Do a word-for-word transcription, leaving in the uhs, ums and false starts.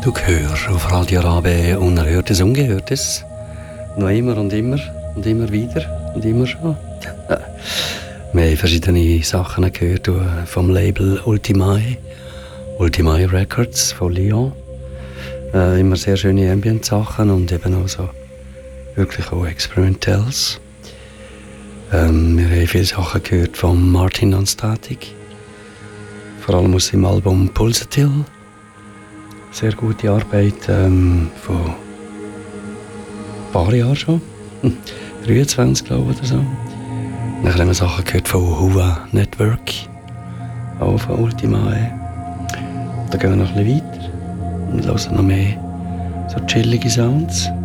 Du hörst auf Radio Rabe Unerhörtes, Ungehörtes. Noch immer und immer und immer wieder und immer schon. Wir haben verschiedene Sachen gehört vom Label Ultimae. Ultimae Records von Lyon. Äh, immer sehr schöne Ambient-Sachen und eben auch so wirklich auch Experimentals. Ähm, wir haben viele Sachen gehört von Martin Non-Static. Vor allem aus seinem Album Pulsatile. Sehr gute Arbeit ähm, von ein paar Jahren schon. Hm, dreiundzwanzig glaube ich oder so. Dann haben wir Sachen gehört von Huwa Network, auch von Ultimae. Da gehen wir noch ein bisschen weiter und hören noch mehr so chillige Sounds.